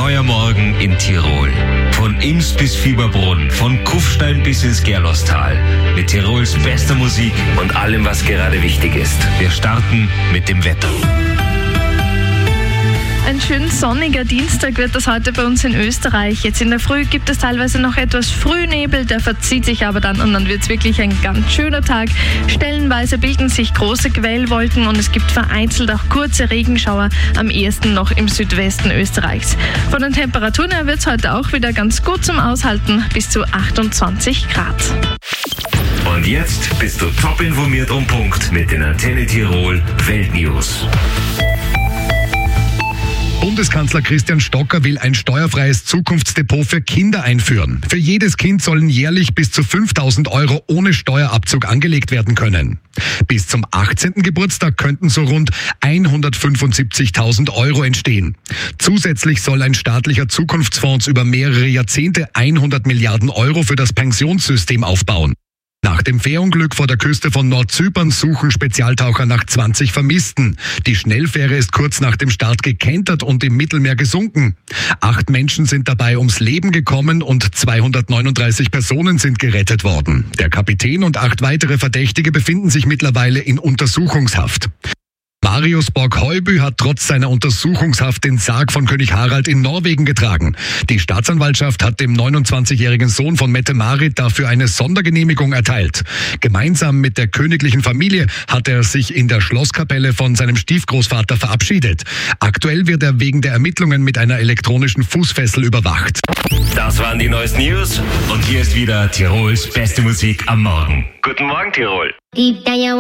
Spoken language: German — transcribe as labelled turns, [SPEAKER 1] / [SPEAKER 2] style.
[SPEAKER 1] neuer Morgen in Tirol. Von Ims bis Fieberbrunn, von Kufstein bis ins Gerlostal. Mit Tirols bester Musik und allem, was gerade wichtig ist. Wir starten mit dem Wetter.
[SPEAKER 2] Ein schön sonniger Dienstag wird das heute bei uns in Österreich. Jetzt in der Früh gibt es teilweise noch etwas Frühnebel, der verzieht sich aber dann und dann wird es wirklich ein ganz schöner Tag. Stellenweise bilden sich große Quellwolken und es gibt vereinzelt auch kurze Regenschauer, am ehesten noch im Südwesten Österreichs. Von den Temperaturen her wird es heute auch wieder ganz gut zum Aushalten, bis zu 28 Grad.
[SPEAKER 1] Und jetzt bist du top informiert und Punkt mit den Antenne Tirol Weltnews.
[SPEAKER 3] Bundeskanzler Christian Stocker will ein steuerfreies Zukunftsdepot für Kinder einführen. Für jedes Kind sollen jährlich bis zu 5.000 € ohne Steuerabzug angelegt werden können. Bis zum 18. Geburtstag könnten so rund 175.000 € entstehen. Zusätzlich soll ein staatlicher Zukunftsfonds über mehrere Jahrzehnte 100 Milliarden € für das Pensionssystem aufbauen. Nach dem Fährunglück vor der Küste von Nordzypern suchen Spezialtaucher nach 20 Vermissten. Die Schnellfähre ist kurz nach dem Start gekentert und im Mittelmeer gesunken. 8 Menschen sind dabei ums Leben gekommen und 239 Personen sind gerettet worden. Der Kapitän und 8 weitere Verdächtige befinden sich mittlerweile in Untersuchungshaft. Marius Borg-Heubü hat trotz seiner Untersuchungshaft den Sarg von König Harald in Norwegen getragen. Die Staatsanwaltschaft hat dem 29-jährigen Sohn von Mette-Marit dafür eine Sondergenehmigung erteilt. Gemeinsam mit der königlichen Familie hat er sich in der Schlosskapelle von seinem Stiefgroßvater verabschiedet. Aktuell wird er wegen der Ermittlungen mit einer elektronischen Fußfessel überwacht.
[SPEAKER 1] Das waren die neuesten News und hier ist wieder Tirols beste Musik am Morgen. Guten Morgen, Tirol.